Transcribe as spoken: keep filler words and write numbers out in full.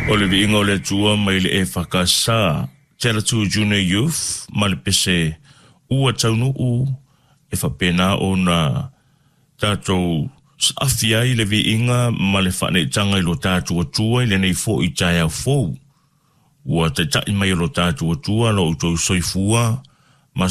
O le vi ingo le tua mai le e whakasa, tera tu junior youth, ma le pese ua taunu u, e whapena o na tātou awhia i le vi inga, ma le whane tanga i lo tātua tua, i le nei fo i tai au fo. Ua te tai mai lo tātua tua, lo utou soifua,